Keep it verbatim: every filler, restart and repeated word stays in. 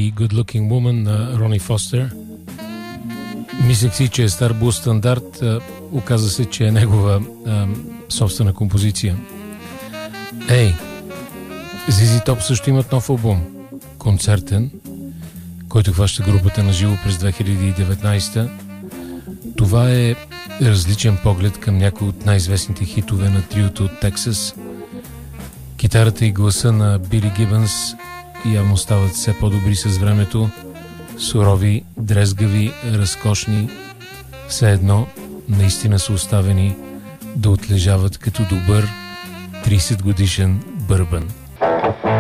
Pretty Good Looking Woman на Рони Фостер. Мислех си, че е стар блуз стандарт, оказа се, че е негова а, собствена композиция. Ей, Зизи Топ също имат нов албум, концертен, който хваща групата на живо през две хиляди и деветнадесета. Това е различен поглед към някои от най-известните хитове на триото от Тексас. Китарата и гласа на Били Гибънс явно стават все по-добри с времето. Сурови, дрезгави, разкошни, все едно наистина са оставени да отлежават като добър тридесет годишен бърбан.